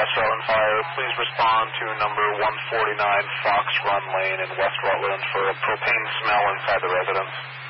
West Rutland Fire. Please respond to number 149 Fox Run Lane in West Rutland for a propane smell inside the residence.